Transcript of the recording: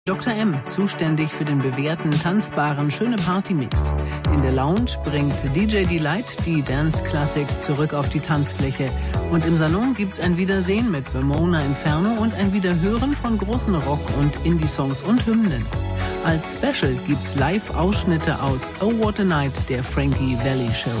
Dr. M, zuständig für den bewährten, tanzbaren Schöne Party-Mix. In der Lounge bringt DJ Delight die Dance Classics zurück auf die Tanzfläche. Und im Salon gibt's ein Wiedersehen mit Ramona Inferno und ein Wiederhören von großen Rock- und Indie-Songs und Hymnen. Als Special gibt's Live-Ausschnitte aus Oh What a Night, der Frankie Valli Show.